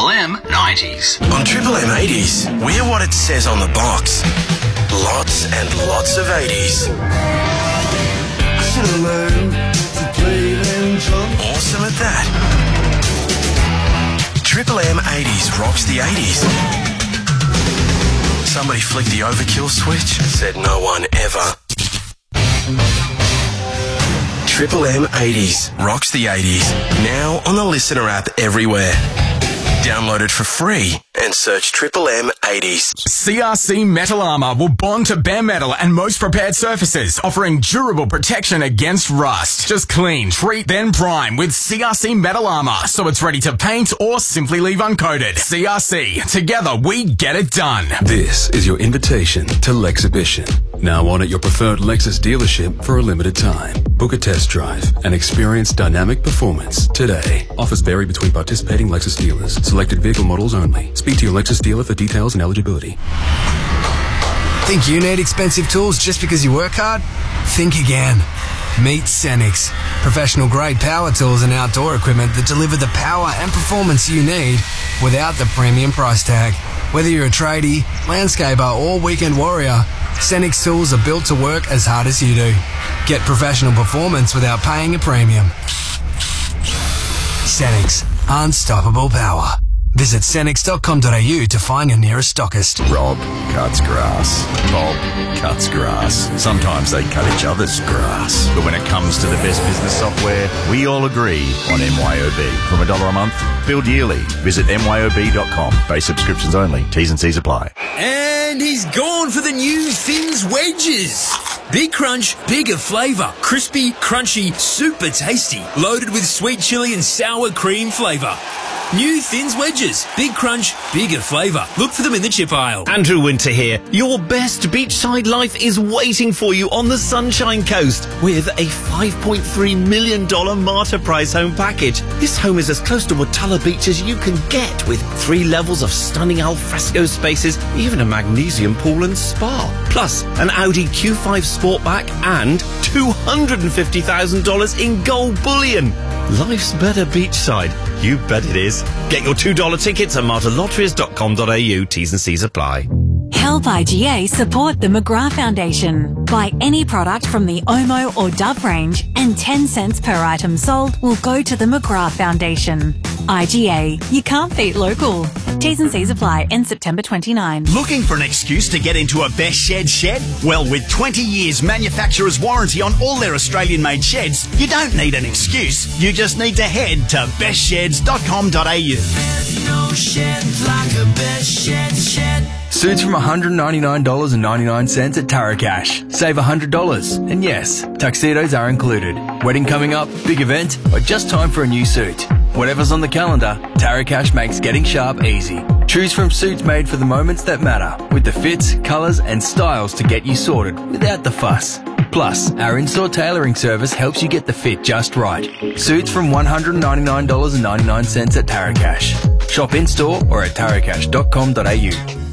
Triple M 90s. On Triple M 80s, we're what it says on the box. Lots and lots of 80s. Awesome at that. Triple M 80s rocks the 80s. Somebody flicked the overkill switch, said no one ever. Triple M 80s rocks the 80s. Now on the Listener app everywhere. Download it for free and search Triple M 80s. CRC Metal Armour will bond to bare metal and most prepared surfaces, offering durable protection against rust. Just clean, treat, then prime with CRC Metal Armour, so it's ready to paint or simply leave uncoated. CRC, together we get it done. This is your invitation to Lexhibition. Now on at your preferred Lexus dealership for a limited time. Book a test drive and experience dynamic performance today. Offers vary between participating Lexus dealers. Selected vehicle models only. Speak to your Lexus dealer for details and eligibility. Think you need expensive tools just because you work hard? Think again. Meet Cenix. Professional grade power tools and outdoor equipment that deliver the power and performance you need without the premium price tag. Whether you're a tradie, landscaper or weekend warrior, Cenix tools are built to work as hard as you do. Get professional performance without paying a premium. Cenix. Unstoppable power. Visit cenix.com.au to find your nearest stockist. Rob cuts grass. Bob cuts grass. Sometimes they cut each other's grass. But when it comes to the best business software, we all agree on MYOB. From $1 a month, billed yearly. Visit myob.com. Base subscriptions only. T's and C's apply. And he's gone for the new Thins wedges. Big crunch, bigger flavour. Crispy, crunchy, super tasty. Loaded with sweet chilli and sour cream flavour. New Thins wedges. Big crunch, bigger flavour. Look for them in the chip aisle. Andrew Winter here. Your best beachside life is waiting for you on the Sunshine Coast with a $5.3 million Marta Price home package. This home is as close to Watala Beach as you can get, with 3 levels of stunning alfresco spaces, even a magnesium pool and spa. Plus, an Audi Q5 Sportback and $250,000 in gold bullion. Life's better beachside. You bet it is. Get your $2 tickets at martalotteries.com.au. T's and C's apply. Help IGA support the McGrath Foundation. Buy any product from the Omo or Dove range and 10 cents per item sold will go to the McGrath Foundation. IGA, you can't beat local. T's and C's apply in September 29. Looking for an excuse to get into a Best Shed shed? Well, with 20 years manufacturer's warranty on all their Australian-made sheds, you don't need an excuse. You just need to head to bestsheds.com.au. There's no shed like a Best Shed. Suits from $199.99 at Taracash. Save $100. And yes, tuxedos are included. Wedding coming up, big event, or just time for a new suit. Whatever's on the calendar, Taracash makes getting sharp easy. Choose from suits made for the moments that matter, with the fits, colours and styles to get you sorted without the fuss. Plus, our in-store tailoring service helps you get the fit just right. Suits from $199.99 at Taracash. Shop in-store or at taracash.com.au.